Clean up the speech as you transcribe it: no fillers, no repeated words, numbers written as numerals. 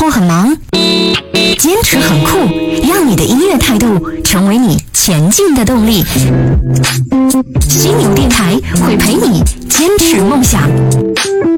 活很忙，坚持很酷，让你的音乐态度成为你前进的动力。犀牛电台会陪你坚持梦想。